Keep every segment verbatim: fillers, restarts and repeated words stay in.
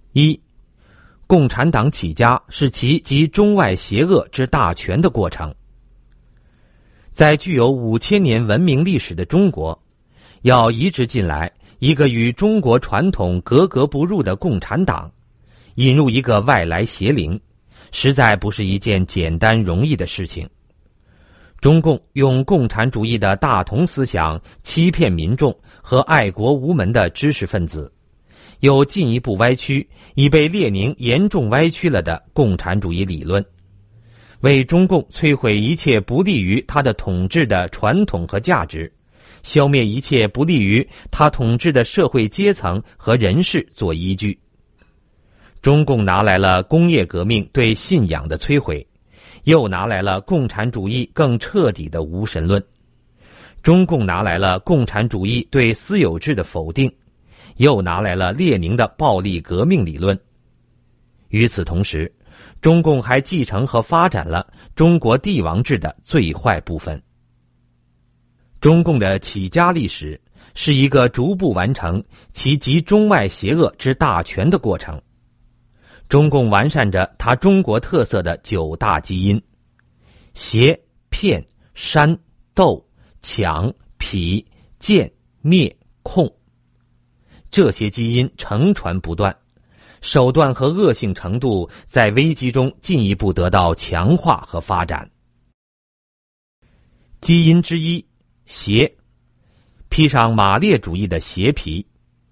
一、共产党起家是其集中外邪恶之大权的过程。在具有五千年文明历史的中国，要移植进来一个与中国传统格格不入的共产党，引入一个外来邪灵，实在不是一件简单容易的事情。中共用共产主义的大同思想欺骗民众和爱国无门的知识分子，又进一步歪曲已被列宁严重歪曲了的共产主义理论，为中共摧毁一切不利于他的统治的传统和价值，消灭一切不利于他统治的社会阶层和人士做依据。中共拿来了工业革命对信仰的摧毁，又拿来了共产主义更彻底的无神论。中共拿来了共产主义对私有制的否定，又拿来了列宁的暴力革命理论。与此同时，中共还继承和发展了中国帝王制的最坏部分。中共的起家历史是一个逐步完成其集中外邪恶之大权的过程。中共完善着它中国特色的九大基因：邪、骗、煽、斗、抢、痞、贱、灭、控。这些基因承传不断，手段和恶性程度在危机中进一步得到强化和发展。基因之一，邪，披上马列主义的邪皮。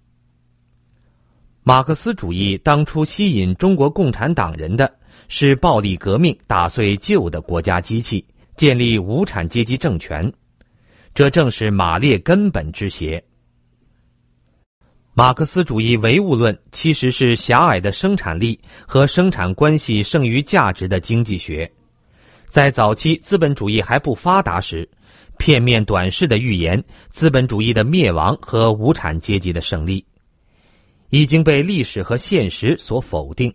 马克思主义当初吸引中国共产党人的是暴力革命打碎旧的国家机器，建立无产阶级政权，这正是马列根本之邪。马克思主义唯物论其实是狭隘的生产力和生产关系胜于价值的经济学。在早期资本主义还不发达时，片面短视的预言资本主义的灭亡和无产阶级的胜利，已经被历史和现实所否定。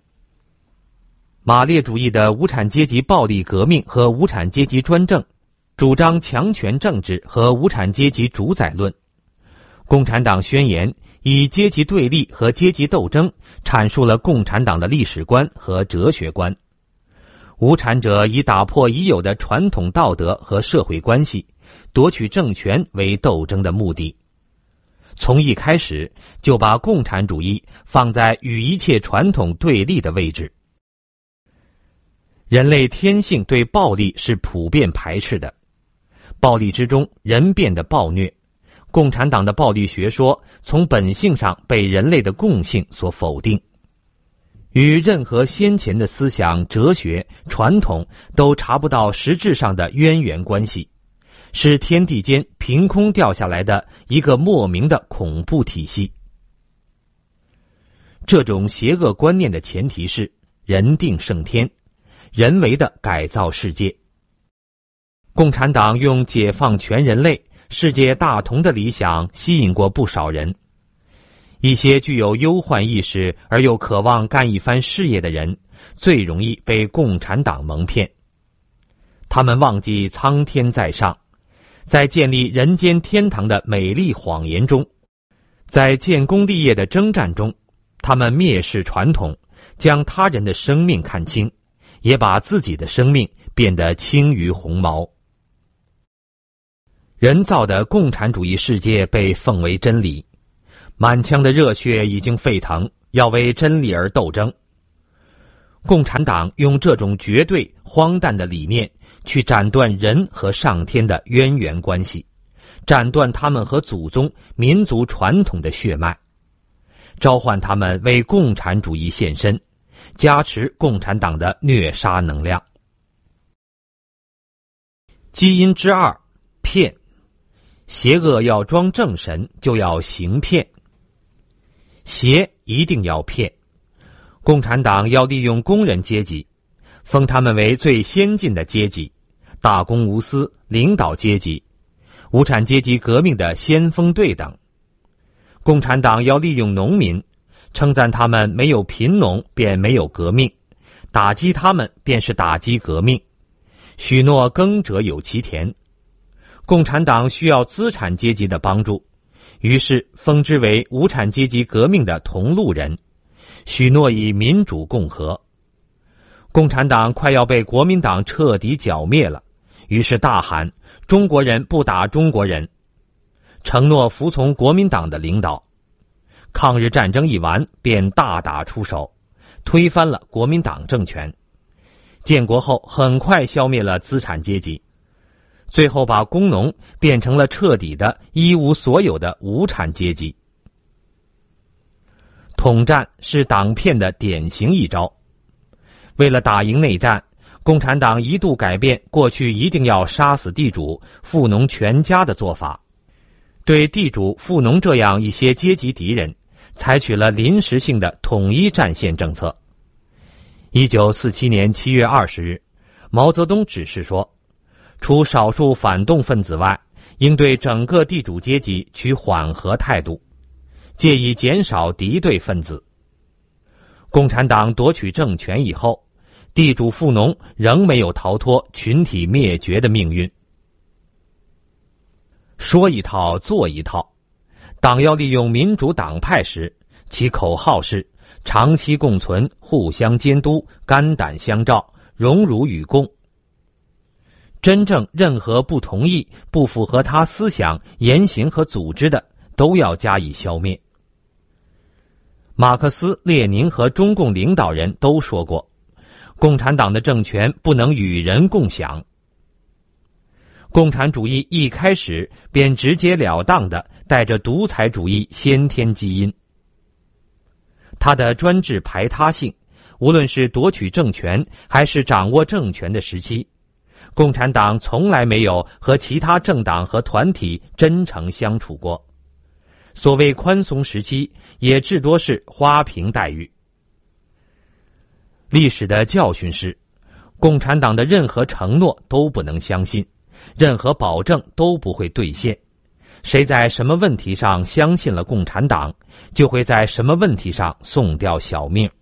马列主义的无产阶级暴力革命和无产阶级专政，主张强权政治和无产阶级主宰论。共产党宣言以阶级对立和阶级斗争阐述了共产党的历史观和哲学观。无产者以打破已有的传统道德和社会关系，夺取政权为斗争的目的。从一开始就把共产主义放在与一切传统对立的位置。人类天性对暴力是普遍排斥的，暴力之中人变得暴虐。共产党的暴力学说从本性上被人类的共性所否定，与任何先前的思想、哲学、传统都查不到实质上的渊源关系，是天地间凭空掉下来的一个莫名的恐怖体系。这种邪恶观念的前提是人定胜天，人为的改造世界。共产党用解放全人类、世界大同的理想吸引过不少人。一些具有忧患意识而又渴望干一番事业的人，最容易被共产党蒙骗。他们忘记苍天在上，在建立人间天堂的美丽谎言中，在建功立业的征战中，他们蔑视传统，将他人的生命看轻，也把自己的生命变得轻于鸿毛。人造的共产主义世界被奉为真理，满腔的热血已经沸腾，要为真理而斗争。共产党用这种绝对荒诞的理念去斩断人和上天的渊源关系，斩断他们和祖宗、民族传统的血脉，召唤他们为共产主义献身，加持共产党的虐杀能量。基因之二，骗。邪恶要装正神，就要行骗。邪一定要骗。共产党要利用工人阶级，封他们为最先进的阶级，大公无私，领导阶级，无产阶级革命的先锋队等。共产党要利用农民，称赞他们没有贫农便没有革命，打击他们便是打击革命，许诺耕者有其田。共产党需要资产阶级的帮助，于是封之为无产阶级革命的同路人， 许诺以民主共和。共产党快要被国民党彻底剿灭了，于是大喊中国人不打中国人，承诺服从国民党的领导。抗日战争一完，便大打出手，推翻了国民党政权。建国后很快消灭了资产阶级，最后把工农变成了彻底的一无所有的无产阶级。统战是党骗的典型一招。为了打赢内战，共产党一度改变过去一定要杀死地主、富农全家的做法，对地主、富农这样一些阶级敌人，采取了临时性的统一战线政策。一九四七年七月二十日，毛泽东指示说，除少数反动分子外，应对整个地主阶级取缓和态度，借以减少敌对分子。共产党夺取政权以后，地主富农仍没有逃脱群体灭绝的命运。说一套做一套，党要利用民主党派时，其口号是长期共存、互相监督、肝胆相照、荣辱与共。真正任何不同意、不符合他思想、言行和组织的，都要加以消灭。马克思、列宁和中共领导人都说过，共产党的政权不能与人共享。共产主义一开始便直截了当地带着独裁主义先天基因。它的专制排他性，无论是夺取政权还是掌握政权的时期，共产党从来没有和其他政党和团体真诚相处过。所谓宽松时期，也至多是花瓶待遇。历史的教训是，共产党的任何承诺都不能相信，任何保证都不会兑现。谁在什么问题上相信了共产党，就会在什么问题上送掉小命。